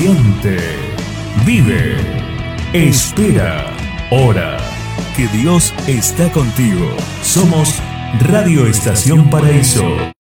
Siente, vive, espera, ora, que Dios está contigo. Somos Radio Estación Paraíso.